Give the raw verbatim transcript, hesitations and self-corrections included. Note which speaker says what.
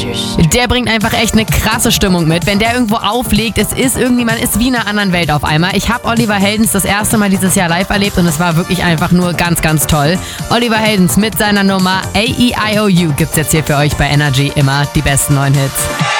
Speaker 1: Der bringt einfach echt eine krasse Stimmung mit. Wenn der irgendwo auflegt, es ist irgendwie, man ist wie in einer anderen Welt auf einmal. Ich habe Oliver Heldens das erste Mal dieses Jahr live erlebt und es war wirklich einfach nur ganz, ganz toll. Oliver Heldens mit seiner Nummer A E I O U gibt's jetzt hier für euch bei Energy immer die besten neuen Hits.